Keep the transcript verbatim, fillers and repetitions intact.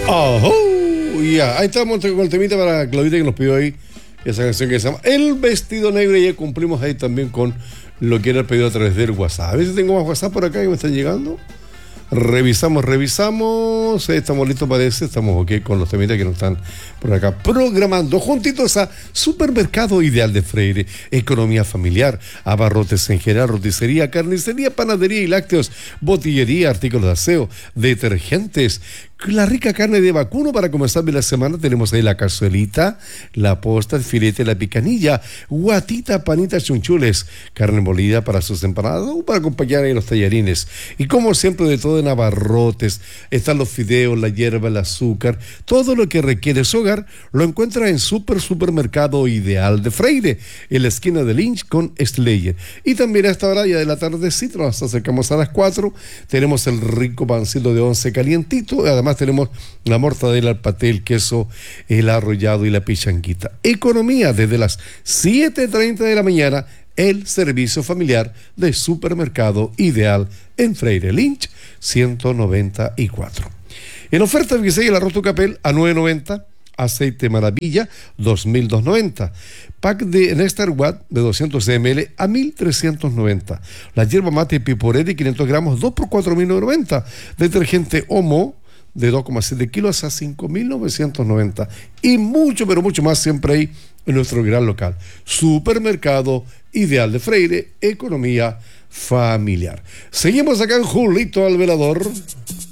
Oh, ya, ahí estamos con el temita para Claudita que nos pidió ahí esa canción que se llama El Vestido Negro, y ya cumplimos ahí también con lo que era el pedido a través del WhatsApp. A veces tengo más WhatsApp por acá que me están llegando. Revisamos, revisamos. Estamos listos para eso. Estamos ok con los temitas que nos están por acá programando. Juntitos a Supermercado Ideal de Freire. Economía familiar. Abarrotes en general. Roticería, carnicería, panadería y lácteos. Botillería, artículos de aseo. Detergentes. La rica carne de vacuno para comenzar bien la semana. Tenemos ahí la cazuelita, la posta, el filete, la picanilla, guatita, panitas, chunchules, carne molida para sus empanadas o para acompañar ahí los tallarines. Y como siempre, de todo en abarrotes. Están los fideos, la hierba, el azúcar, todo lo que requiere su hogar lo encuentra en Super Supermercado Ideal de Freire, en la esquina de Lynch con Slayer. Y también a esta hora ya de la tardecita, nos acercamos a las cuatro, tenemos el rico pancito de once calientito. Además tenemos la mortadela, el paté, el queso, el arrollado y la pichanguita. Economía desde las siete treinta de la mañana, el servicio familiar de Supermercado Ideal en Freire Lynch ciento noventa y cuatro. En oferta, fíjese, el arroz tucapel a nueve noventa, aceite Maravilla dos mil doscientos noventa, pack de Nestar Watt de doscientos mililitros a mil trescientos noventa, la hierba mate Piporelli quinientos gramos dos por cuatro mil novecientos noventa, detergente Omo de dos coma siete kilos a cinco mil novecientos noventa, y mucho, pero mucho más siempre ahí en nuestro gran local. Supermercado Ideal de Freire, economía familiar. Seguimos acá en Julito al Velador.